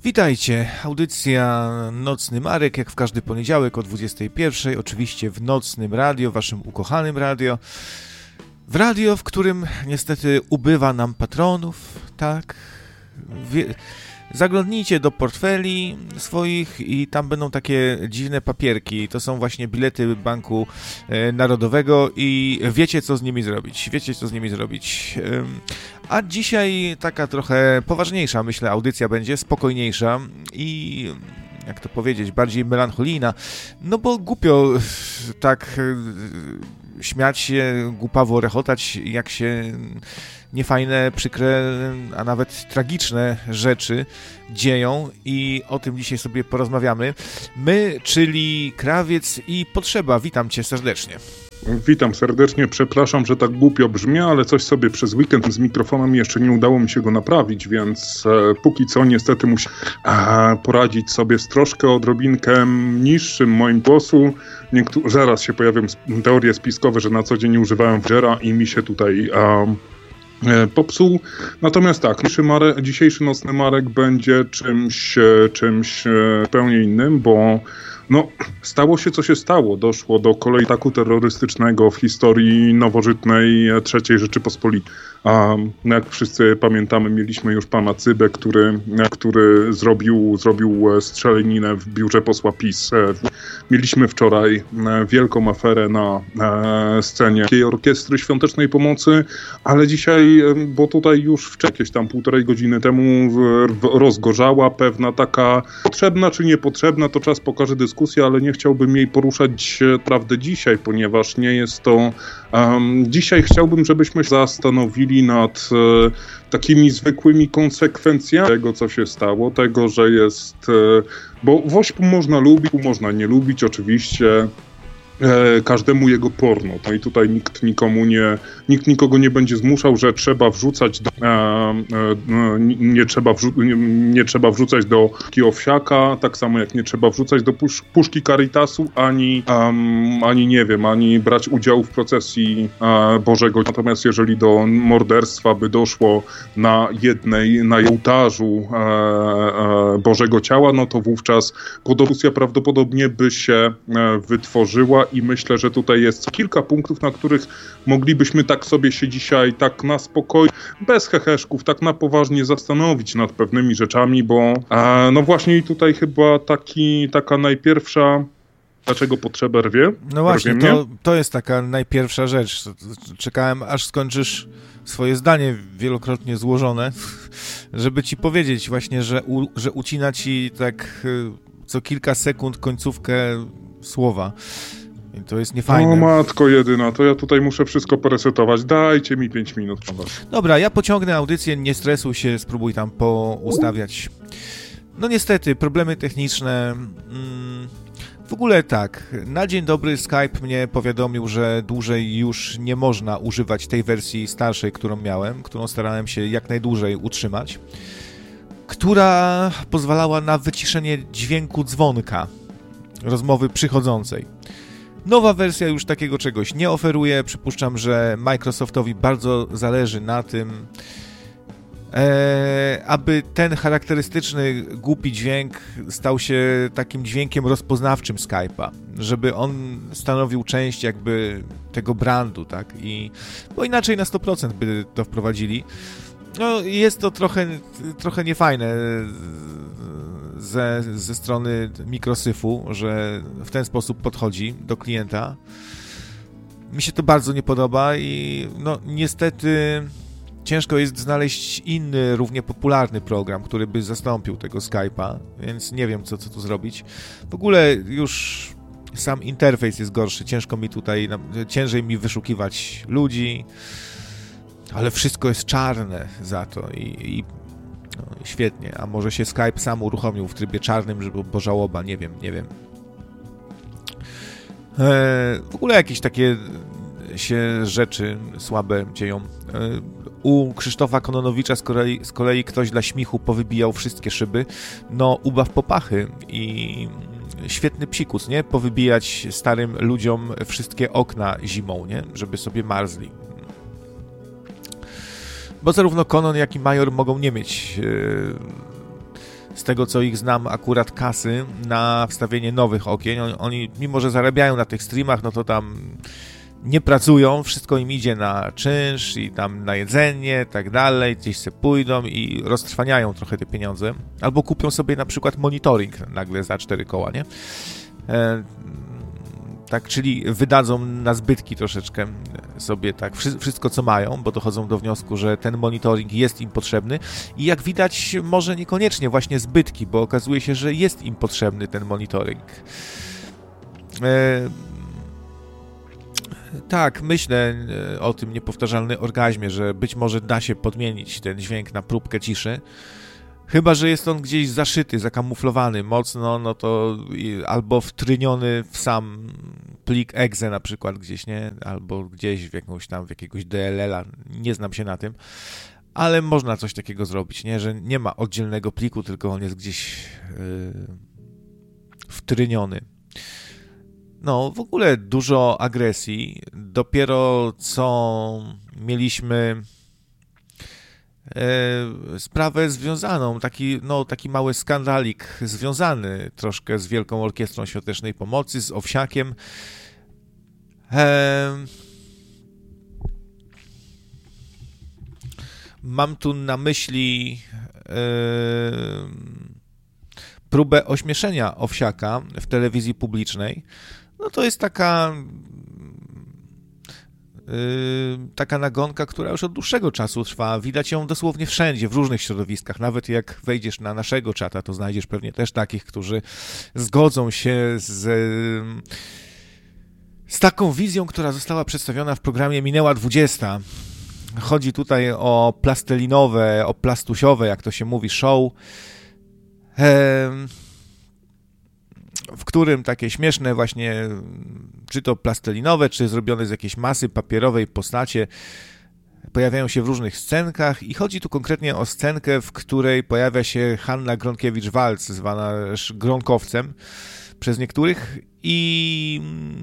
Witajcie, audycja Nocny Marek, jak w każdy poniedziałek o 21:00, oczywiście w Nocnym Radio, waszym ukochanym radio. W radio, w którym niestety ubywa nam patronów, tak? Zaglądnijcie do portfeli swoich i tam będą takie dziwne papierki. To są właśnie bilety Banku Narodowego i wiecie, co z nimi zrobić. A dzisiaj taka trochę poważniejsza, myślę, audycja będzie, spokojniejsza i, jak to powiedzieć, bardziej melancholijna. No bo głupio tak śmiać się, głupawo rechotać, jak się niefajne, przykre, a nawet tragiczne rzeczy dzieją i o tym dzisiaj sobie porozmawiamy. My, czyli Krawiec i Potrzeba. Witam cię serdecznie. Witam serdecznie, przepraszam, że tak głupio brzmi, ale coś sobie przez weekend z mikrofonem jeszcze nie udało mi się go naprawić, więc póki co niestety muszę poradzić sobie z troszkę odrobinkę niższym moim głosu. Zaraz się pojawią teorie spiskowe, że na co dzień używałem Jera i mi się tutaj popsuł. Natomiast tak, dzisiejszy Nocny Marek będzie czymś zupełnie innym, bo stało się, co się stało. Doszło do kolejnego ataku terrorystycznego w historii nowożytnej III Rzeczypospolitej. Jak wszyscy pamiętamy, mieliśmy już pana Cybę, który zrobił strzelaninę w biurze posła PiS. Mieliśmy wczoraj wielką aferę na scenie takiej orkiestry świątecznej pomocy, ale dzisiaj, bo tutaj już jakieś tam 1,5 godziny temu rozgorzała pewna taka potrzebna czy niepotrzebna, to czas pokaże dyskusję, ale nie chciałbym jej poruszać prawdę dzisiaj, ponieważ nie jest to... Dzisiaj chciałbym, żebyśmy się zastanowili nad takimi zwykłymi konsekwencjami tego, co się stało, tego, że jest... Bo WOŚP można lubić, można nie lubić, oczywiście. Każdemu jego porno. No i tutaj nikt nikogo nie będzie zmuszał, że trzeba wrzucać nie trzeba wrzucać do Owsiaka, tak samo jak nie trzeba wrzucać do puszki Caritasu, ani brać udziału w procesji Bożego. Natomiast jeżeli do morderstwa by doszło na ołtarzu Bożego Ciała, no to wówczas dyskusja prawdopodobnie by się wytworzyła i myślę, że tutaj jest kilka punktów, na których moglibyśmy tak sobie się dzisiaj tak na spokojnie, bez heheszków, tak na poważnie zastanowić nad pewnymi rzeczami, bo no właśnie i tutaj chyba taka najpierwsza... Dlaczego potrzeba rwie? No właśnie, to jest taka najpierwsza rzecz. Czekałem, aż skończysz swoje zdanie wielokrotnie złożone, żeby ci powiedzieć właśnie, że ucina ci tak co kilka sekund końcówkę słowa. I to jest niefajne. O matko jedyna, to ja tutaj muszę wszystko poresetować. Dajcie mi 5 minut. Dobra, ja pociągnę audycję, nie stresuj się, spróbuj tam poustawiać. No niestety, problemy techniczne. W ogóle tak, na dzień dobry Skype mnie powiadomił, że dłużej już nie można używać tej wersji starszej, którą miałem, którą starałem się jak najdłużej utrzymać, która pozwalała na wyciszenie dźwięku dzwonka rozmowy przychodzącej. Nowa wersja już takiego czegoś nie oferuje. Przypuszczam, że Microsoftowi bardzo zależy na tym, aby ten charakterystyczny, głupi dźwięk stał się takim dźwiękiem rozpoznawczym Skype'a, żeby on stanowił część jakby tego brandu, tak? Bo inaczej na 100% by to wprowadzili. No, jest to trochę niefajne ze strony Microsyfu, że w ten sposób podchodzi do klienta. Mi się to bardzo nie podoba i no niestety ciężko jest znaleźć inny, równie popularny program, który by zastąpił tego Skype'a, więc nie wiem, co tu zrobić. W ogóle już sam interfejs jest gorszy, ciężej mi wyszukiwać ludzi, ale wszystko jest czarne za to i świetnie, a może się Skype sam uruchomił w trybie czarnym, bo żałoba, nie wiem. W ogóle jakieś takie się rzeczy słabe dzieją. U Krzysztofa Kononowicza z kolei ktoś dla śmichu powybijał wszystkie szyby. No, ubaw popachy i świetny psikus, nie? Powybijać starym ludziom wszystkie okna zimą, nie? Żeby sobie marzli. Bo zarówno Konon, jak i Major mogą nie mieć z tego co ich znam, akurat kasy na wstawienie nowych okien. Oni mimo że zarabiają na tych streamach, no to tam nie pracują, wszystko im idzie na czynsz i tam na jedzenie, tak dalej, gdzieś se pójdą i roztrwaniają trochę te pieniądze. Albo kupią sobie na przykład monitoring nagle za 4 koła, nie? Tak, czyli wydadzą na zbytki troszeczkę sobie tak wszystko co mają, bo dochodzą do wniosku, że ten monitoring jest im potrzebny i jak widać może niekoniecznie właśnie zbytki, bo okazuje się, że jest im potrzebny ten monitoring. Tak, myślę o tym niepowtarzalnym orgazmie, że być może da się podmienić ten dźwięk na próbkę ciszy. Chyba że jest on gdzieś zaszyty, zakamuflowany mocno, no to albo wtryniony w sam plik exe na przykład gdzieś, nie? Albo gdzieś w jakiegoś DLL-a, nie znam się na tym, ale można coś takiego zrobić, nie? Że nie ma oddzielnego pliku, tylko on jest gdzieś wtryniony. No, w ogóle dużo agresji. Dopiero co mieliśmy sprawę związaną, taki mały skandalik związany troszkę z Wielką Orkiestrą Świątecznej Pomocy, z Owsiakiem. Mam tu na myśli próbę ośmieszenia Owsiaka w telewizji publicznej. No to jest taka nagonka, która już od dłuższego czasu trwa. Widać ją dosłownie wszędzie, w różnych środowiskach. Nawet jak wejdziesz na naszego czata, to znajdziesz pewnie też takich, którzy zgodzą się z taką wizją, która została przedstawiona w programie Minęła 20. Chodzi tutaj o plastelinowe, o plastusiowe, jak to się mówi, show, w którym takie śmieszne właśnie, czy to plastelinowe, czy zrobione z jakiejś masy papierowej postacie pojawiają się w różnych scenkach i chodzi tu konkretnie o scenkę, w której pojawia się Hanna Gronkiewicz-Waltz, zwana Gronkowcem przez niektórych i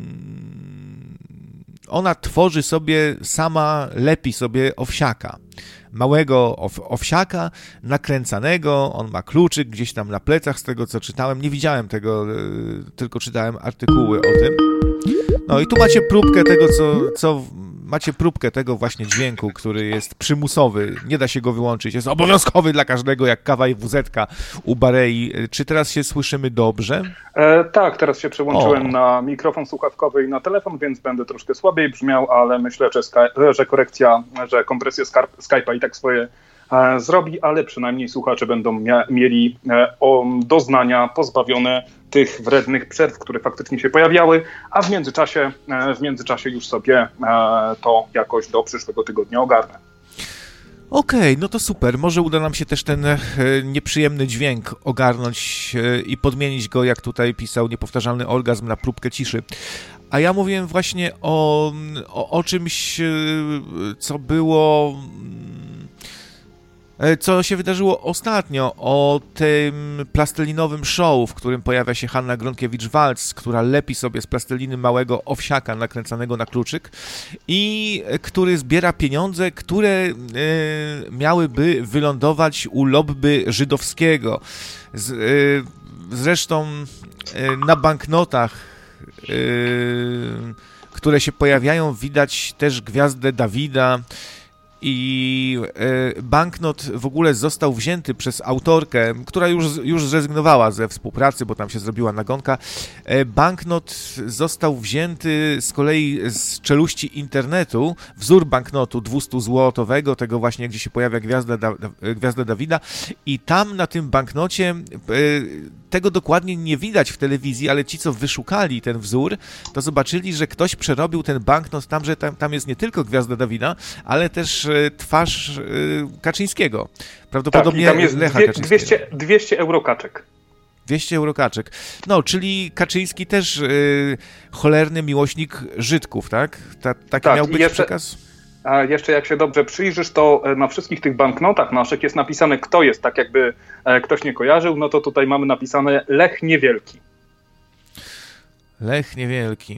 ona tworzy sobie sama, lepi sobie Owsiaka. Małego Owsiaka, nakręcanego, on ma kluczyk gdzieś tam na plecach, z tego co czytałem, nie widziałem tego, tylko czytałem artykuły o tym. No i tu macie próbkę tego, macie próbkę tego właśnie dźwięku, który jest przymusowy, nie da się go wyłączyć, jest obowiązkowy dla każdego, jak kawa i wuzetka u Barei. Czy teraz się słyszymy dobrze? Tak, teraz się przełączyłem na mikrofon słuchawkowy i na telefon, więc będę troszkę słabiej brzmiał, ale myślę, że kompresja Skype'a i tak swoje zrobi, ale przynajmniej słuchacze będą mieli doznania pozbawione tych wrednych przerw, które faktycznie się pojawiały, a w międzyczasie już sobie to jakoś do przyszłego tygodnia ogarnę. Okej, no to super. Może uda nam się też ten nieprzyjemny dźwięk ogarnąć i podmienić go, jak tutaj pisał niepowtarzalny orgazm, na próbkę ciszy. A ja mówiłem właśnie o czymś, co było... Co się wydarzyło ostatnio, o tym plastelinowym show, w którym pojawia się Hanna Gronkiewicz-Waltz, która lepi sobie z plasteliny małego Owsiaka nakręcanego na kluczyk i który zbiera pieniądze, które miałyby wylądować u lobby żydowskiego. Zresztą na banknotach, które się pojawiają, widać też gwiazdę Dawida. I banknot w ogóle został wzięty przez autorkę, która już zrezygnowała ze współpracy, bo tam się zrobiła nagonka. Banknot został wzięty z kolei z czeluści internetu, wzór banknotu 200-złotowego, tego właśnie, gdzie się pojawia gwiazda Dawida, i tam na tym banknocie tego dokładnie nie widać w telewizji, ale ci, co wyszukali ten wzór, to zobaczyli, że ktoś przerobił ten banknot tam, że tam jest nie tylko gwiazda Dawida, ale też twarz Kaczyńskiego. Prawdopodobnie tak, i tam jest Lecha Kaczyńskiego. 200 eurokaczek. 200 eurokaczek. No, czyli Kaczyński też cholerny miłośnik Żydków, tak? Taki miał być przekaz? A jeszcze jak się dobrze przyjrzysz, to na wszystkich tych banknotach naszych jest napisane, kto jest, tak jakby ktoś nie kojarzył, no to tutaj mamy napisane Lech Niewielki. Lech Niewielki.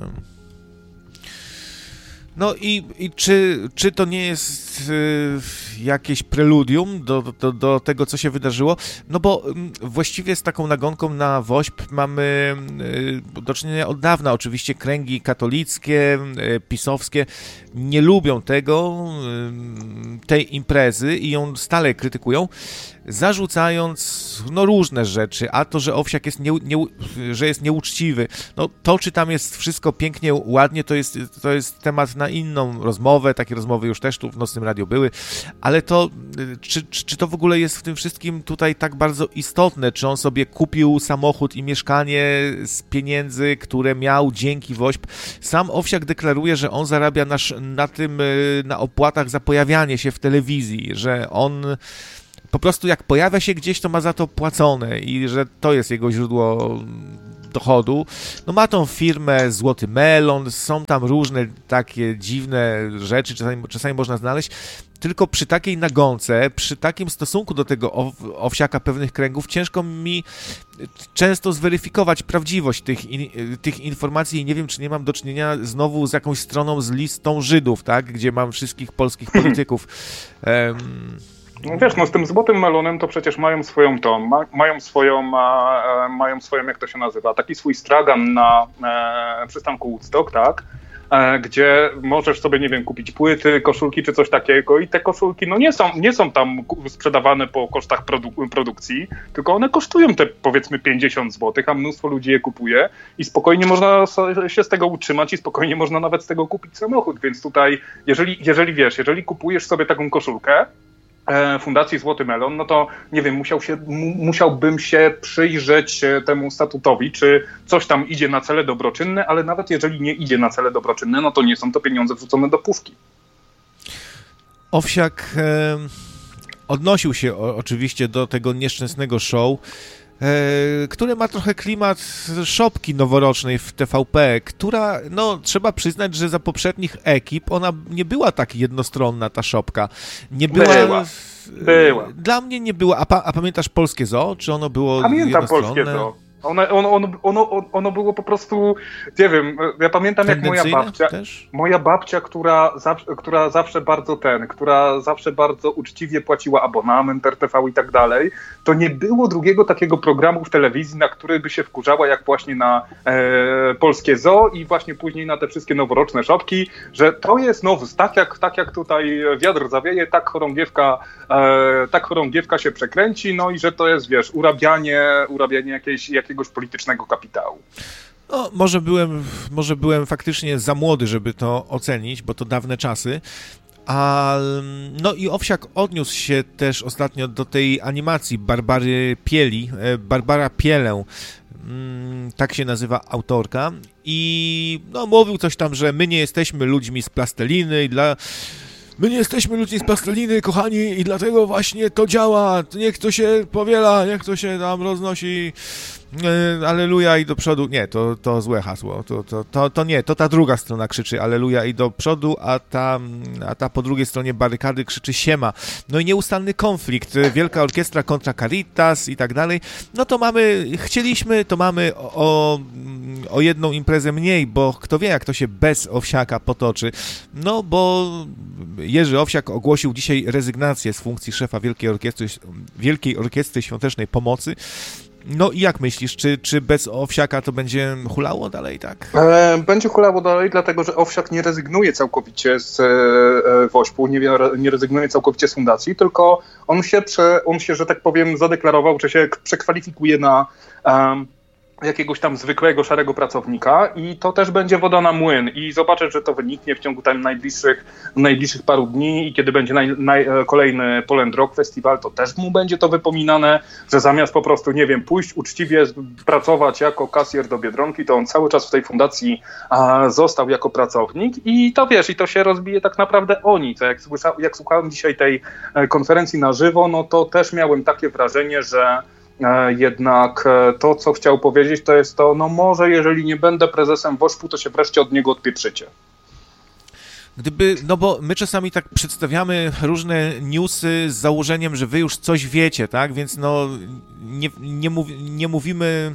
No i czy to nie jest jakieś preludium do tego, co się wydarzyło, no bo właściwie z taką nagonką na WOŚP mamy do czynienia od dawna. Oczywiście kręgi katolickie, pisowskie nie lubią tej imprezy i ją stale krytykują, zarzucając różne rzeczy, a to, że Owsiak że jest nieuczciwy, no to, czy tam jest wszystko pięknie, ładnie, to jest temat na inną rozmowę, takie rozmowy już też tu w Nocnym Radiu były, ale to, czy to w ogóle jest w tym wszystkim tutaj tak bardzo istotne, czy on sobie kupił samochód i mieszkanie z pieniędzy, które miał dzięki WOŚP. Sam Owsiak deklaruje, że on zarabia na opłatach za pojawianie się w telewizji, że on po prostu jak pojawia się gdzieś, to ma za to płacone i że to jest jego źródło dochodu. No ma tą firmę Złoty Melon, są tam różne takie dziwne rzeczy, czasami można znaleźć, tylko przy takiej nagonce, przy takim stosunku do tego Owsiaka pewnych kręgów, ciężko mi często zweryfikować prawdziwość tych informacji i nie wiem, czy nie mam do czynienia znowu z jakąś stroną z listą Żydów, tak, gdzie mam wszystkich polskich polityków. No wiesz, no z tym Złotym Melonem to przecież mają swoją jak to się nazywa, taki swój stragan na przystanku Woodstock, tak? Gdzie możesz sobie, nie wiem, kupić płyty, koszulki czy coś takiego i te koszulki no nie są tam sprzedawane po kosztach produkcji, tylko one kosztują te powiedzmy 50 zł, a mnóstwo ludzi je kupuje i spokojnie można się z tego utrzymać i spokojnie można nawet z tego kupić samochód, więc tutaj jeżeli kupujesz sobie taką koszulkę Fundacji Złoty Melon, no to nie wiem, musiałbym się przyjrzeć temu statutowi, czy coś tam idzie na cele dobroczynne, ale nawet jeżeli nie idzie na cele dobroczynne, no to nie są to pieniądze wrzucone do puszki. Owsiak odnosił się oczywiście do tego nieszczęsnego show, które ma trochę klimat szopki noworocznej w TVP, która, no trzeba przyznać, że za poprzednich ekip ona nie była tak jednostronna, ta szopka. Nie była. Była. Dla mnie nie była. A pamiętasz Polskie Zoo? Czy ono było Pamiętam Polskie Zoo. Ono było po prostu, nie wiem, ja pamiętam jak moja babcia, która zawsze bardzo uczciwie płaciła abonament RTV i tak dalej, to nie było drugiego takiego programu w telewizji, na który by się wkurzała jak właśnie na Polskie Zoo i właśnie później na te wszystkie noworoczne szopki, że to jest nowus, tak jak tutaj wiatr zawieje, tak chorągiewka się przekręci, no i że to jest, wiesz, urabianie jakiegoś politycznego kapitału. No, może byłem faktycznie za młody, żeby to ocenić, bo to dawne czasy. No i Owsiak odniósł się też ostatnio do tej animacji Barbary Pieli, Barbara Pielę, tak się nazywa autorka, i no, mówił coś tam, że my nie jesteśmy ludźmi z plasteliny My nie jesteśmy ludźmi z plasteliny, kochani, i dlatego właśnie to działa. Niech to się powiela, niech to się tam roznosi. Alleluja i do przodu. Nie, to złe hasło. To nie, to ta druga strona krzyczy Alleluja i do przodu, a ta po drugiej stronie barykady krzyczy siema. No i nieustanny konflikt. Wielka Orkiestra kontra Caritas i tak dalej. No to mamy o jedną imprezę mniej, bo kto wie, jak to się bez Owsiaka potoczy. No bo Jerzy Owsiak ogłosił dzisiaj rezygnację z funkcji szefa Wielkiej Orkiestry Świątecznej Pomocy. No i jak myślisz, czy bez Owsiaka to będzie hulało dalej, tak? Będzie hulało dalej, dlatego że Owsiak nie rezygnuje całkowicie z WOŚP-u, nie rezygnuje całkowicie z fundacji, tylko on się, że tak powiem, zadeklarował, że się przekwalifikuje na jakiegoś tam zwykłego, szarego pracownika i to też będzie woda na młyn i zobaczę, że to wyniknie w ciągu tam najbliższych paru dni i kiedy będzie kolejny Poland Rock Festival, to też mu będzie to wypominane, że zamiast po prostu, nie wiem, pójść uczciwie pracować jako kasjer do Biedronki, to on cały czas w tej fundacji został jako pracownik i to wiesz, i to się rozbije tak naprawdę o nic. Jak słuchałem dzisiaj tej konferencji na żywo, no to też miałem takie wrażenie, że jednak to, co chciał powiedzieć, to jest to, no może jeżeli nie będę prezesem WOŚP-u, to się wreszcie od niego odpieprzycie. No bo my czasami tak przedstawiamy różne newsy z założeniem, że wy już coś wiecie, tak? Więc no nie mówimy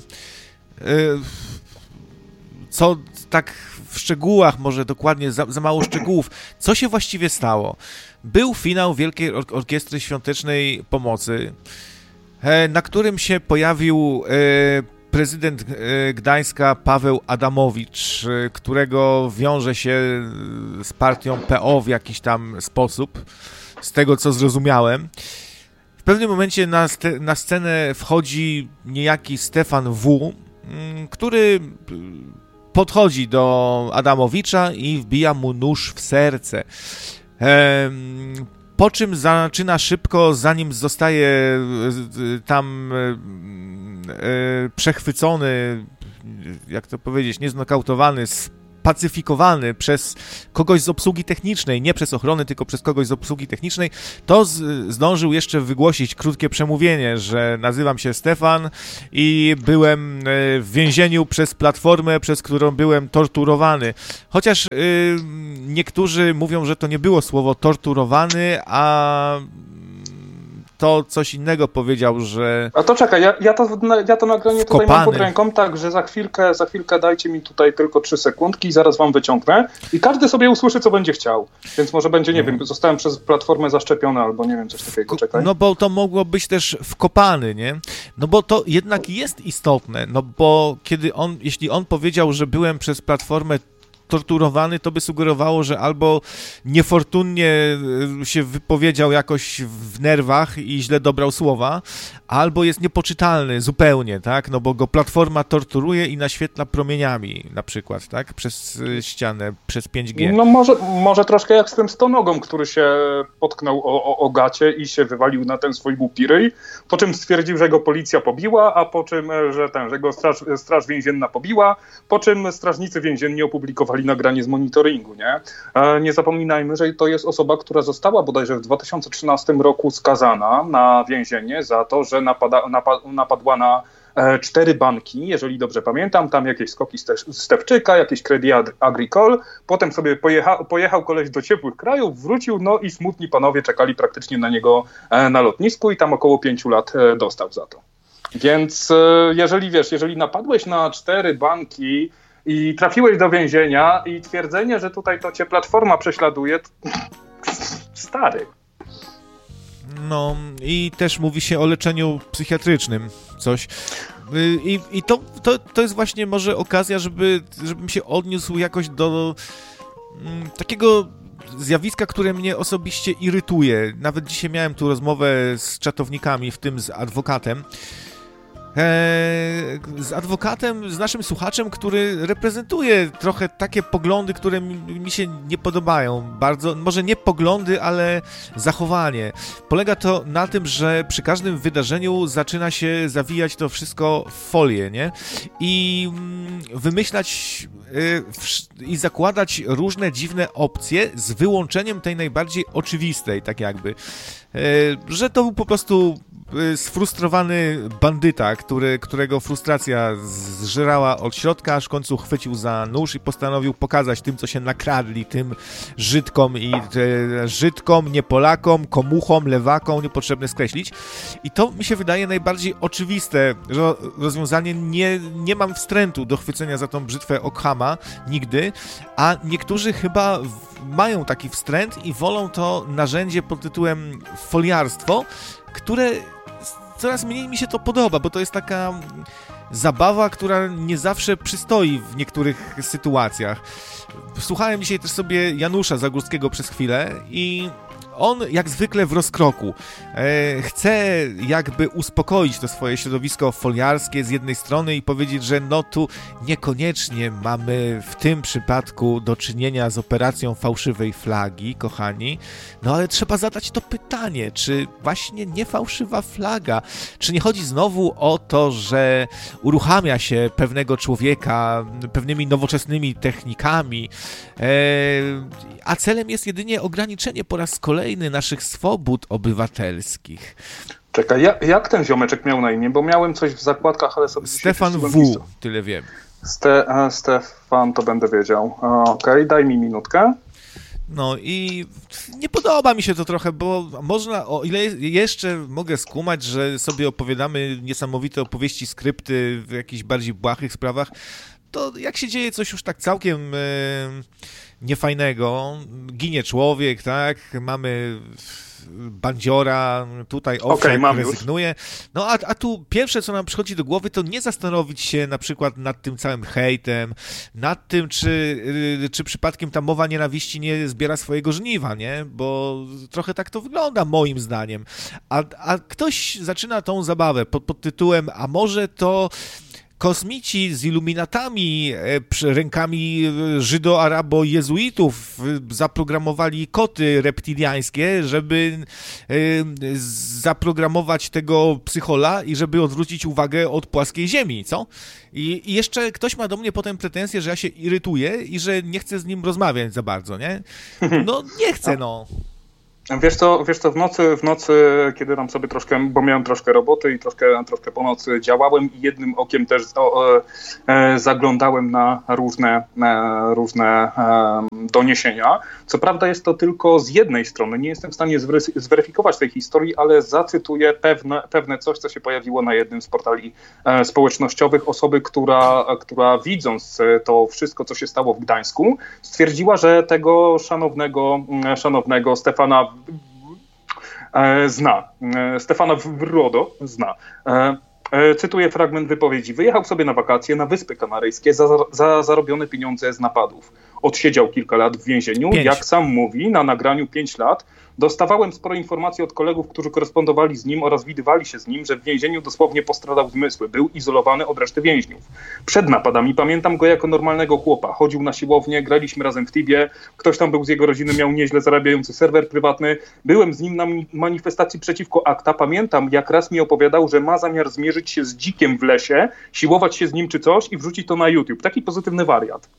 co tak w szczegółach, może dokładnie za mało szczegółów. Co się właściwie stało? był finał Wielkiej Orkiestry Świątecznej Pomocy, na którym się pojawił prezydent Gdańska Paweł Adamowicz, którego wiąże się z partią PO w jakiś tam sposób, z tego co zrozumiałem. W pewnym momencie na scenę wchodzi niejaki Stefan W., który podchodzi do Adamowicza i wbija mu nóż w serce. Po czym zaczyna szybko, zanim zostaje tam przechwycony, jak to powiedzieć, nieznokautowany, spacyfikowany przez kogoś z obsługi technicznej, nie przez ochronę, tylko przez kogoś z obsługi technicznej, to zdążył jeszcze wygłosić krótkie przemówienie, że nazywam się Stefan i byłem w więzieniu przez Platformę, przez którą byłem torturowany. Chociaż niektórzy mówią, że to nie było słowo torturowany, a to coś innego powiedział, że... A to czekaj, ja to nagranie tutaj mam pod ręką, tak, że za chwilkę dajcie mi tutaj tylko 3 sekundki i zaraz wam wyciągnę i każdy sobie usłyszy, co będzie chciał. Więc może będzie, nie wiem, zostałem przez Platformę zaszczepiony albo nie wiem, coś takiego, czekaj. No bo to mogło być też wkopany, nie? No bo to jednak jest istotne, no bo jeśli on powiedział, że byłem przez Platformę torturowany, to by sugerowało, że albo niefortunnie się wypowiedział jakoś w nerwach i źle dobrał słowa, albo jest niepoczytalny zupełnie, tak? No bo go Platforma torturuje i naświetla promieniami na przykład, tak? Przez ścianę, przez 5G. No może troszkę jak z tym stonogą, który się potknął o gacie i się wywalił na ten swój głupi ryj, po czym stwierdził, że go policja pobiła, a po czym, że go straż więzienna pobiła, po czym strażnicy więzienni opublikowali nagranie z monitoringu, nie? Nie zapominajmy, że to jest osoba, która została bodajże w 2013 roku skazana na więzienie za to, że napadła na 4 banki, jeżeli dobrze pamiętam, tam jakieś skoki Stefczyka, jakieś Crédit Agricole, potem sobie pojechał koleś do ciepłych krajów, wrócił, no i smutni panowie czekali praktycznie na niego na lotnisku i tam około 5 lat dostał za to. Więc jeżeli napadłeś na 4 banki i trafiłeś do więzienia i twierdzenie, że tutaj to cię Platforma prześladuje, stary. No i też mówi się o leczeniu psychiatrycznym, coś. I to jest właśnie może okazja, żebym się odniósł jakoś do takiego zjawiska, które mnie osobiście irytuje. Nawet dzisiaj miałem tu rozmowę z czatownikami, w tym z adwokatem, z naszym słuchaczem, który reprezentuje trochę takie poglądy, które mi się nie podobają bardzo, może nie poglądy, ale zachowanie. Polega to na tym, że przy każdym wydarzeniu zaczyna się zawijać to wszystko w folię, nie? I wymyślać i zakładać różne dziwne opcje z wyłączeniem tej najbardziej oczywistej, tak jakby. Że to był po prostu sfrustrowany bandyta, którego frustracja zżerała od środka, aż w końcu chwycił za nóż i postanowił pokazać tym, co się nakradli, tym Żydkom, nie Polakom, komuchom, lewakom, niepotrzebne skreślić. I to mi się wydaje najbardziej oczywiste, że rozwiązanie nie mam wstrętu do chwycenia za tą brzytwę Ockhama nigdy, a niektórzy chyba mają taki wstręt i wolą to narzędzie pod tytułem foliarstwo, które coraz mniej mi się to podoba, bo to jest taka zabawa, która nie zawsze przystoi w niektórych sytuacjach. Słuchałem dzisiaj też sobie Janusza Zagórskiego przez chwilę i on jak zwykle w rozkroku chce jakby uspokoić to swoje środowisko foliarskie z jednej strony i powiedzieć, że no tu niekoniecznie mamy w tym przypadku do czynienia z operacją fałszywej flagi, kochani, no ale trzeba zadać to pytanie, czy właśnie nie fałszywa flaga, czy nie chodzi znowu o to, że uruchamia się pewnego człowieka pewnymi nowoczesnymi technikami, a celem jest jedynie ograniczenie po raz kolejny naszych swobód obywatelskich. Czekaj, jak ten ziomeczek miał na imię? Bo miałem coś w zakładkach, ale sobie... Stefan W., tyle wiem. Stefan, to będę wiedział. Okej, daj mi minutkę. No i nie podoba mi się to trochę, bo można, o ile jeszcze mogę skumać, że sobie opowiadamy niesamowite opowieści, skrypty w jakichś bardziej błahych sprawach, to jak się dzieje coś już tak całkiem niefajnego, ginie człowiek, tak, mamy bandziora, tutaj Owsiak rezygnuje. No a tu pierwsze, co nam przychodzi do głowy, to nie zastanowić się na przykład nad tym całym hejtem, nad tym, czy przypadkiem ta mowa nienawiści nie zbiera swojego żniwa, nie? Bo trochę tak to wygląda, moim zdaniem. A ktoś zaczyna tą zabawę pod tytułem, a może to kosmici z iluminatami, rękami żydo-arabo-jezuitów zaprogramowali koty reptiliańskie, żeby zaprogramować tego psychola i żeby odwrócić uwagę od płaskiej ziemi, co? I jeszcze ktoś ma do mnie potem pretensje, że ja się irytuję i że nie chcę z nim rozmawiać za bardzo, nie? No nie chcę, no. Wiesz co, w nocy, kiedy tam sobie troszkę, bo miałem troszkę roboty i troszkę po nocy działałem i jednym okiem też zaglądałem na różne doniesienia. Co prawda jest to tylko z jednej strony, nie jestem w stanie zweryfikować tej historii, ale zacytuję pewne coś, co się pojawiło na jednym z portali społecznościowych. Osoby, która widząc to wszystko, co się stało w Gdańsku, stwierdziła, że tego szanownego Stefana Stefana Wrodo zna. Cytuję fragment wypowiedzi. Wyjechał sobie na wakacje na Wyspy Kanaryjskie za zarobione pieniądze z napadów. Odsiedział kilka lat w więzieniu. 5. Jak sam mówi, na nagraniu 5 lat. Dostawałem sporo informacji od kolegów, którzy korespondowali z nim oraz widywali się z nim, że w więzieniu dosłownie postradał zmysły. Był izolowany od reszty więźniów. Przed napadami pamiętam go jako normalnego chłopa. Chodził na siłownię, graliśmy razem w Tibie. Ktoś tam był z jego rodziny, miał nieźle zarabiający serwer prywatny. Byłem z nim na manifestacji przeciwko ACTA. Pamiętam, jak raz mi opowiadał, że ma zamiar zmierzyć się z dzikiem w lesie, siłować się z nim czy coś i wrzucić to na YouTube. Taki pozytywny wariat.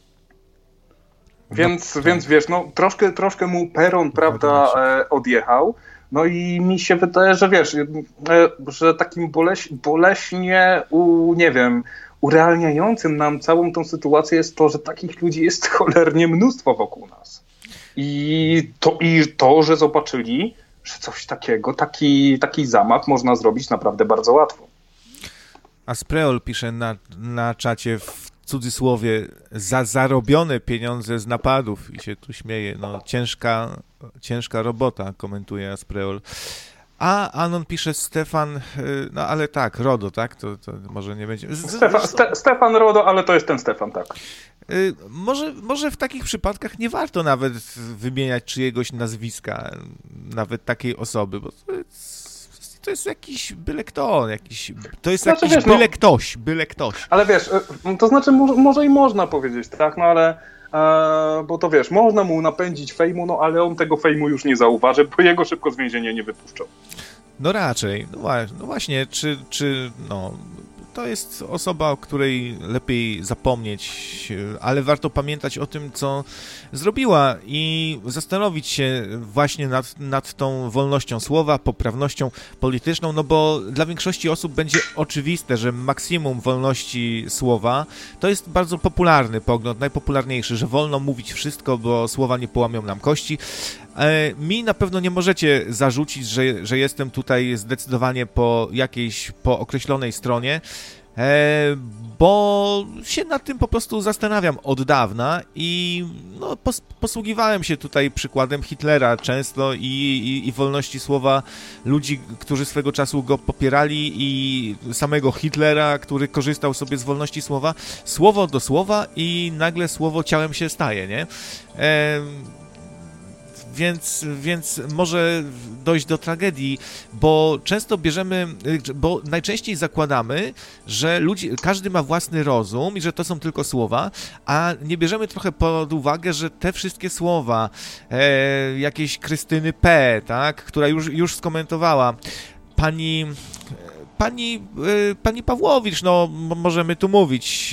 Więc wiesz, no troszkę mu peron, prawda, odjechał. No i mi się wydaje, że wiesz, że takim boleśnie, nie wiem, urealniającym nam całą tą sytuację jest to, że takich ludzi jest cholernie mnóstwo wokół nas. I to, że zobaczyli, że coś takiego, taki zamach można zrobić naprawdę bardzo łatwo. Aspreol pisze na czacie w cudzysłowie za zarobione pieniądze z napadów i się tu śmieje. No ciężka robota, komentuje Aspreol. A Anon pisze Stefan, no ale tak, Rodo, tak? To może nie będzie... Stefan Rodo, ale to jest ten Stefan, tak. Może w takich przypadkach nie warto nawet wymieniać czyjegoś nazwiska, nawet takiej osoby, bo to jest jakiś byle kto, to jest jakiś wiesz, byle ktoś. Ale wiesz, to znaczy może i można powiedzieć, tak, no ale bo to wiesz, można mu napędzić fejmu, no ale on tego fejmu już nie zauważy, bo jego szybko z więzienia nie wypuszczą. No raczej, no właśnie, czy to jest osoba, o której lepiej zapomnieć, ale warto pamiętać o tym, co zrobiła i zastanowić się właśnie nad tą wolnością słowa, poprawnością polityczną, no bo dla większości osób będzie oczywiste, że maksimum wolności słowa to jest bardzo popularny pogląd, najpopularniejszy, że wolno mówić wszystko, bo słowa nie połamią nam kości. Mi na pewno nie możecie zarzucić, że jestem tutaj zdecydowanie po określonej stronie, bo się nad tym po prostu zastanawiam od dawna i no, posługiwałem się tutaj przykładem Hitlera często i wolności słowa ludzi, którzy swego czasu go popierali i samego Hitlera, który korzystał sobie z wolności słowa, słowo do słowa i nagle słowo ciałem się staje, nie? Więc może dojść do tragedii, bo często bo najczęściej zakładamy, że każdy ma własny rozum i że to są tylko słowa, a nie bierzemy trochę pod uwagę, że te wszystkie słowa, jakiejś Krystyny P., tak, która już skomentowała, pani Pawłowicz, no możemy tu mówić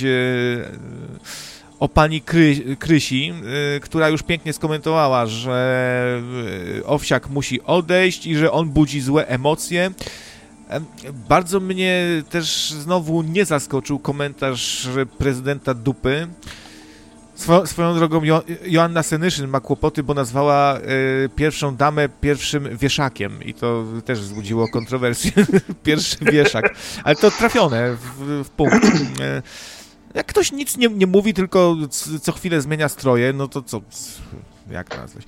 o pani Krysi, która już pięknie skomentowała, że Owsiak musi odejść i że on budzi złe emocje. Bardzo mnie też znowu nie zaskoczył komentarz prezydenta Dupy. Swoją drogą Joanna Senyszyn ma kłopoty, bo nazwała pierwszą damę pierwszym wieszakiem i to też wzbudziło kontrowersję. Pierwszy wieszak. Ale to trafione w punkt. Jak ktoś nic nie mówi, tylko co chwilę zmienia stroje, no to co... Jak to nazwać?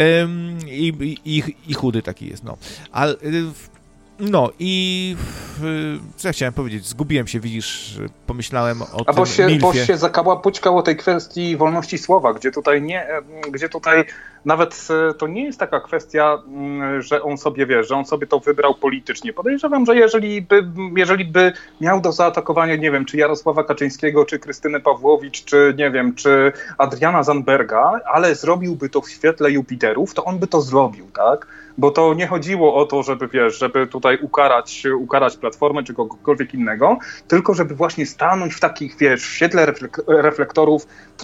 I chudy taki jest, no. Ale... No i co ja chciałem powiedzieć? Zgubiłem się, widzisz, pomyślałem o tym bo się zakałapućkał o tej kwestii wolności słowa, gdzie tutaj nawet to nie jest taka kwestia, że on sobie że on sobie to wybrał politycznie. Podejrzewam, że jeżeli by miał do zaatakowania, nie wiem, czy Jarosława Kaczyńskiego, czy Krystynę Pawłowicz, czy nie wiem, czy Adriana Zandberga, ale zrobiłby to w świetle Jupiterów, to on by to zrobił, tak? Bo to nie chodziło o to, żeby tutaj ukarać Platformę czy kogokolwiek innego, tylko żeby właśnie stanąć w takich, w świetle reflektorów,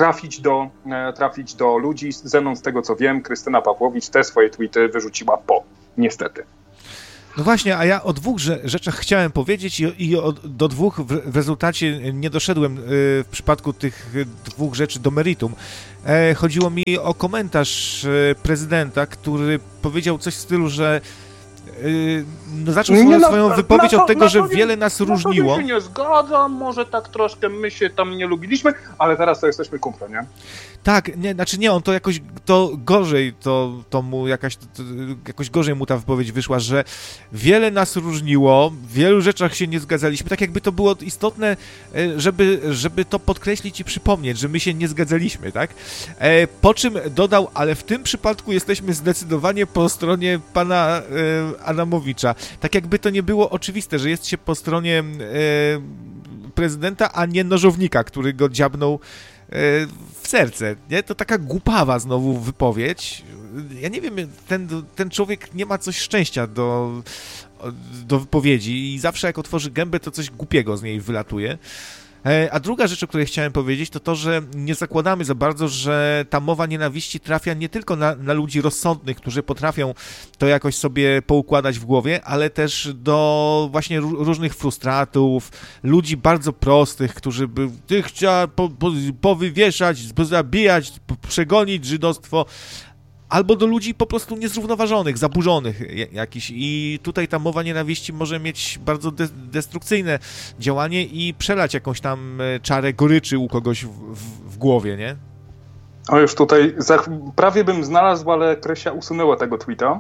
trafić do ludzi. Zenon, z tego co wiem, Krystyna Pawłowicz te swoje tweety wyrzuciła niestety. No właśnie, a ja o dwóch rzeczach chciałem powiedzieć i do dwóch w rezultacie nie doszedłem w przypadku tych dwóch rzeczy do meritum. Chodziło mi o komentarz prezydenta, który powiedział coś w stylu, że zaczął swoją wypowiedź od tego, że wiele nas różniło. Ja się nie zgadzam, może tak troszkę my się tam nie lubiliśmy, ale teraz to jesteśmy kumple, nie? Tak, on to jakoś gorzej, to mu jakoś gorzej mu ta wypowiedź wyszła, że wiele nas różniło, w wielu rzeczach się nie zgadzaliśmy, tak jakby to było istotne, żeby to podkreślić i przypomnieć, że my się nie zgadzaliśmy, tak? Po czym dodał, ale w tym przypadku jesteśmy zdecydowanie po stronie pana Adamowicza. Tak jakby to nie było oczywiste, że jest się po stronie prezydenta, a nie nożownika, który go dziabnął w serce, nie? To taka głupawa znowu wypowiedź. Ja nie wiem, ten człowiek nie ma coś szczęścia do wypowiedzi i zawsze jak otworzy gębę, to coś głupiego z niej wylatuje. A druga rzecz, o której chciałem powiedzieć, to, że nie zakładamy za bardzo, że ta mowa nienawiści trafia nie tylko na ludzi rozsądnych, którzy potrafią to jakoś sobie poukładać w głowie, ale też do właśnie różnych frustratów, ludzi bardzo prostych, którzy by chcieli powywieszać, zabijać, przegonić żydostwo, albo do ludzi po prostu niezrównoważonych, zaburzonych jakichś. I tutaj ta mowa nienawiści może mieć bardzo destrukcyjne działanie i przelać jakąś tam czarę goryczy u kogoś w głowie, nie? O, już tutaj prawie bym znalazł, ale Krysia usunęła tego tweeta.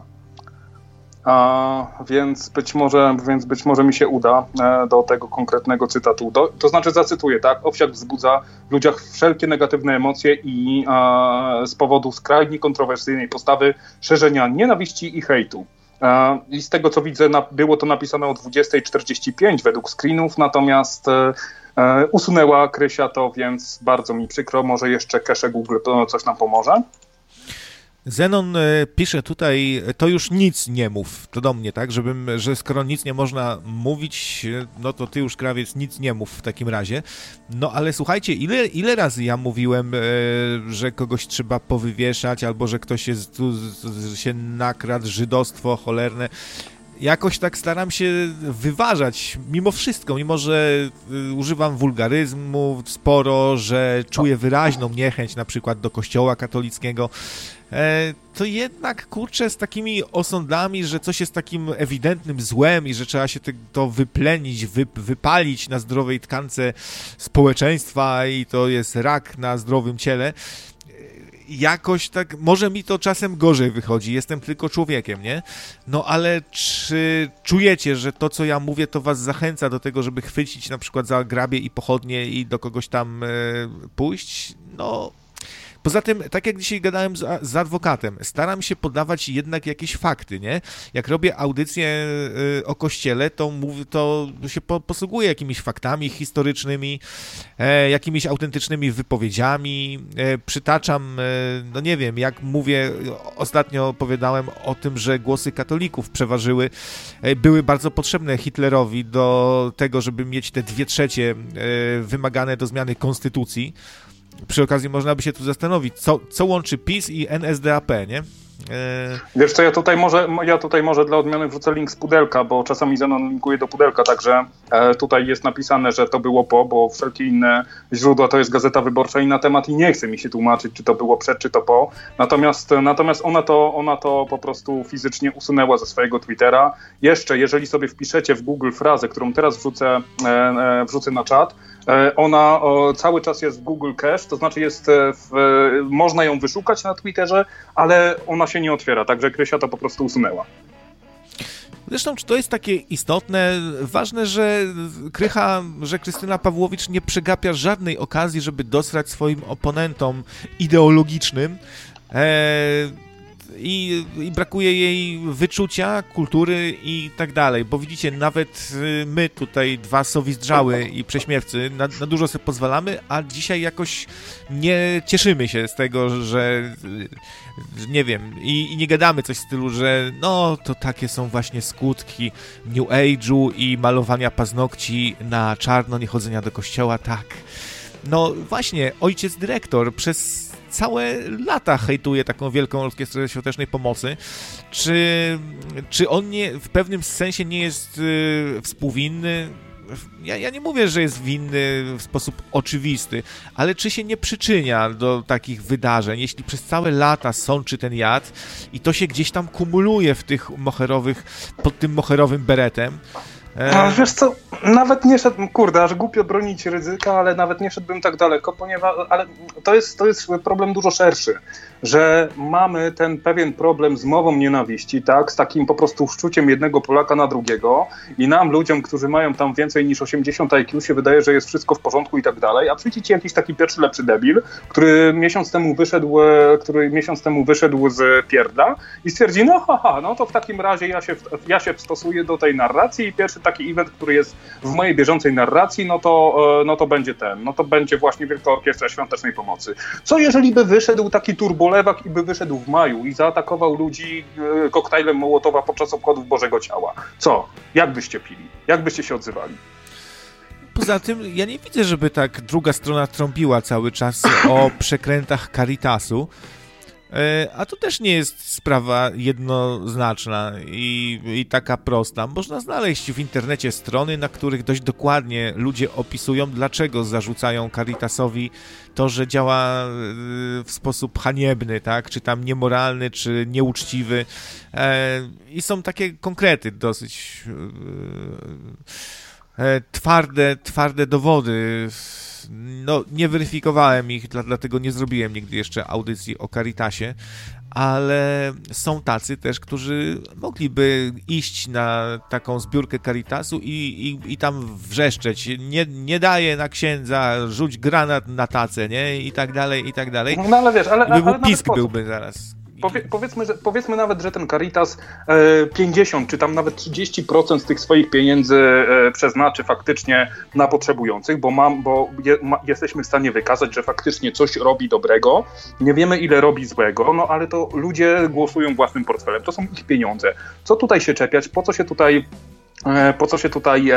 Więc być może mi się uda do tego konkretnego cytatu. To znaczy zacytuję, tak? Owsiak wzbudza w ludziach wszelkie negatywne emocje i z powodu skrajnie kontrowersyjnej postawy, szerzenia nienawiści i hejtu. I z tego co widzę, było to napisane o 20:45 według screenów, natomiast usunęła Krysia to, więc bardzo mi przykro. Może jeszcze cache Google coś nam pomoże. Zenon pisze tutaj, to już nic nie mów, to do mnie, tak, że skoro nic nie można mówić, no to ty już, krawiec, nic nie mów w takim razie. No ale słuchajcie, ile razy ja mówiłem, że kogoś trzeba powywieszać, albo że ktoś się nakradł, żydostwo cholerne. Jakoś tak staram się wyważać, mimo wszystko, mimo że używam wulgaryzmu sporo, że czuję wyraźną niechęć na przykład do kościoła katolickiego, to jednak, kurczę, z takimi osądami, że coś jest takim ewidentnym złem i że trzeba się to wyplenić, wypalić na zdrowej tkance społeczeństwa i to jest rak na zdrowym ciele, jakoś tak, może mi to czasem gorzej wychodzi, jestem tylko człowiekiem, nie? No ale czy czujecie, że to, co ja mówię, to was zachęca do tego, żeby chwycić na przykład za grabie i pochodnie i do kogoś tam pójść? No... Poza tym, tak jak dzisiaj gadałem z adwokatem, staram się podawać jednak jakieś fakty, nie? Jak robię audycję o Kościele, to się posługuję jakimiś faktami historycznymi, jakimiś autentycznymi wypowiedziami, przytaczam, no nie wiem, jak mówię, ostatnio opowiadałem o tym, że głosy katolików przeważyły, były bardzo potrzebne Hitlerowi do tego, żeby mieć te 2/3 wymagane do zmiany konstytucji. Przy okazji można by się tu zastanowić, co łączy PiS i NSDAP, nie? Wiesz co, ja tutaj może dla odmiany wrzucę link z pudelka, bo czasami Zenon linkuje do pudelka, także tutaj jest napisane, że to było bo wszelkie inne źródła to jest Gazeta Wyborcza i na temat i nie chce mi się tłumaczyć, czy to było przed, czy to po. Natomiast ona to po prostu fizycznie usunęła ze swojego Twittera. Jeszcze, jeżeli sobie wpiszecie w Google frazę, którą teraz wrzucę na czat, Ona cały czas jest w Google Cache, to znaczy można ją wyszukać na Twitterze, ale ona się nie otwiera, także Krysia to po prostu usunęła. Zresztą, czy to jest takie istotne? Ważne, że Krystyna Pawłowicz nie przegapia żadnej okazji, żeby dosrać swoim oponentom ideologicznym. I brakuje jej wyczucia, kultury i tak dalej, bo widzicie, nawet my tutaj, dwa sowizdrzały i prześmiewcy, na dużo sobie pozwalamy, a dzisiaj jakoś nie cieszymy się z tego, że nie wiem, i nie gadamy coś w stylu, że no, to takie są właśnie skutki New Age'u i malowania paznokci na czarno, nie chodzenia do kościoła, tak. No właśnie, ojciec dyrektor przez całe lata hejtuje taką wielką orkiestrę świątecznej pomocy. Czy on w pewnym sensie nie jest współwinny? Ja nie mówię, że jest winny w sposób oczywisty, ale czy się nie przyczynia do takich wydarzeń, jeśli przez całe lata sączy ten jad i to się gdzieś tam kumuluje w tych pod tym moherowym beretem? Wiesz co, nawet nie szedłbym, aż głupio bronić Rydzyka, ale nawet nie szedłbym tak daleko, ale to jest problem dużo szerszy, że mamy ten pewien problem z mową nienawiści, tak, z takim po prostu szczuciem jednego Polaka na drugiego i nam, ludziom, którzy mają tam więcej niż 80 IQ, się wydaje, że jest wszystko w porządku i tak dalej, a przyjdzie ci jakiś taki pierwszy lepszy debil, który miesiąc temu wyszedł z pierdla i stwierdzi, no to w takim razie ja się wstosuję do tej narracji i pierwszy taki event, który jest w mojej bieżącej narracji, no to będzie właśnie Wielka Orkiestra Świątecznej Pomocy. Co jeżeli by wyszedł taki turbolewak i by wyszedł w maju i zaatakował ludzi koktajlem Mołotowa podczas obchodów Bożego Ciała? Co? Jak byście pili? Jak byście się odzywali? Poza tym ja nie widzę, żeby tak druga strona trąbiła cały czas o przekrętach Caritasu. A to też nie jest sprawa jednoznaczna i taka prosta. Można znaleźć w internecie strony, na których dość dokładnie ludzie opisują, dlaczego zarzucają Caritasowi to, że działa w sposób haniebny, tak? Czy tam niemoralny, czy nieuczciwy. I są takie konkrety dosyć twarde dowody. No, nie weryfikowałem ich, dlatego nie zrobiłem nigdy jeszcze audycji o Caritasie, ale są tacy też, którzy mogliby iść na taką zbiórkę Caritasu i tam wrzeszczeć, nie daje na księdza, rzuć granat na tacę, nie? I tak dalej, i tak dalej. No ale wiesz, ale był pisk byłby zaraz. Powiedzmy nawet, że ten Caritas 50 czy tam nawet 30% z tych swoich pieniędzy przeznaczy faktycznie na potrzebujących, bo jesteśmy w stanie wykazać, że faktycznie coś robi dobrego. Nie wiemy, ile robi złego, no ale to ludzie głosują własnym portfelem. To są ich pieniądze. Co tutaj się czepiać? Po co się tutaj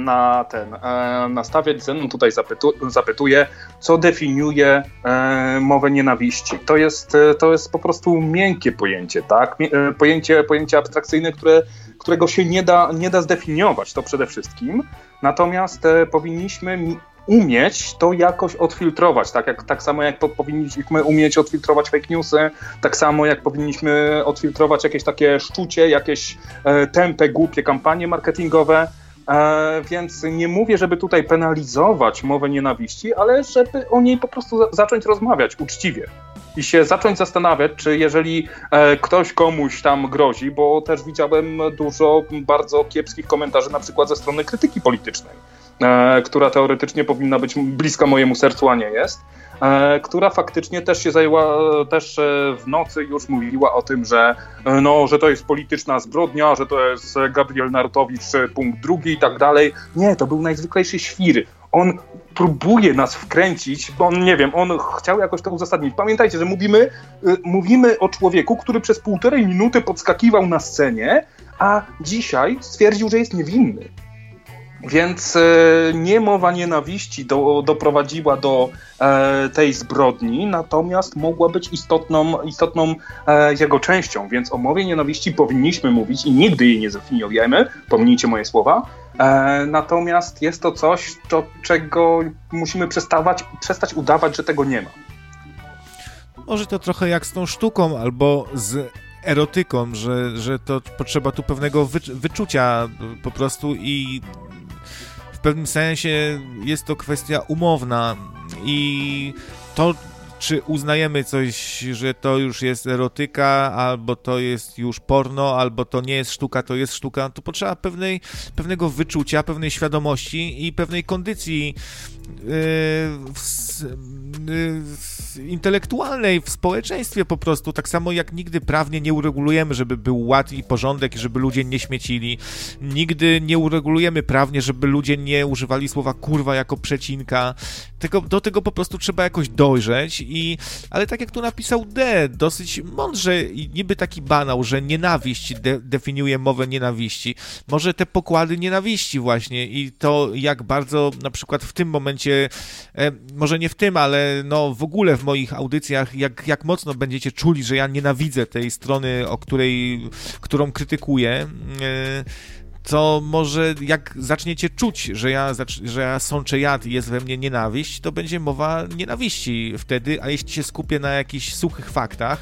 nastawiać? Zenon tutaj zapytuje, co definiuje mowę nienawiści. To jest po prostu miękkie pojęcie, tak? Pojęcie abstrakcyjne, którego się nie da zdefiniować, to przede wszystkim. Natomiast powinniśmy umieć to jakoś odfiltrować, tak samo jak powinniśmy umieć odfiltrować fake newsy, tak samo jak powinniśmy odfiltrować jakieś takie szczucie, jakieś tępe, głupie kampanie marketingowe, więc nie mówię, żeby tutaj penalizować mowę nienawiści, ale żeby o niej po prostu zacząć rozmawiać uczciwie i się zacząć zastanawiać, czy jeżeli ktoś komuś tam grozi, bo też widziałem dużo bardzo kiepskich komentarzy, na przykład ze strony krytyki politycznej, która teoretycznie powinna być bliska mojemu sercu, a nie jest, która faktycznie też się zajęła, też w nocy już mówiła o tym, że to jest polityczna zbrodnia, że to jest Gabriel Narutowicz punkt 2 i tak dalej. Nie, to był najzwyklejszy świr. On próbuje nas wkręcić, bo on chciał jakoś to uzasadnić. Pamiętajcie, że mówimy o człowieku, który przez 1,5 minuty podskakiwał na scenie, a dzisiaj stwierdził, że jest niewinny. Więc nie mowa nienawiści doprowadziła do tej zbrodni, natomiast mogła być istotną jego częścią, więc o mowie nienawiści powinniśmy mówić i nigdy jej nie zdefiniujemy, pomnijcie moje słowa, natomiast jest to coś, do czego musimy przestać udawać, że tego nie ma. Może to trochę jak z tą sztuką albo z erotyką, że to potrzeba tu pewnego wyczucia po prostu i w pewnym sensie jest to kwestia umowna i to, czy uznajemy coś, że to już jest erotyka, albo to jest już porno, albo to nie jest sztuka, to jest sztuka, to potrzeba pewnego wyczucia, pewnej świadomości i pewnej kondycji intelektualnej w społeczeństwie po prostu, tak samo jak nigdy prawnie nie uregulujemy, żeby był ład i porządek i żeby ludzie nie śmiecili. Nigdy nie uregulujemy prawnie, żeby ludzie nie używali słowa kurwa jako przecinka. Do tego po prostu trzeba jakoś dojrzeć ale tak jak tu napisał D, dosyć mądrze i niby taki banał, że nienawiść definiuje mowę nienawiści. Może te pokłady nienawiści właśnie i to jak bardzo na przykład w tym momencie, może nie w tym, ale no w ogóle w moich audycjach, jak mocno będziecie czuli, że ja nienawidzę tej strony, którą krytykuję, to może jak zaczniecie czuć, że ja sączę jad i jest we mnie nienawiść, to będzie mowa nienawiści wtedy, a jeśli się skupię na jakichś suchych faktach,